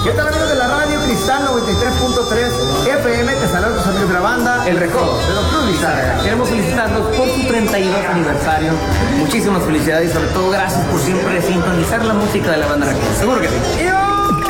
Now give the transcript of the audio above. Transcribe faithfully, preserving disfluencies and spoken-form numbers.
¿Qué tal, amigos de la radio Cristal noventa y tres punto tres F M? Te saludan tus amigos de la banda El Recodo, de Don Cruz Lizárraga. Queremos felicitarlos por su treinta y dos aniversario. Muchísimas felicidades y sobre todo gracias por siempre sintonizar la música de la banda Recodo. Seguro que sí. ¡Y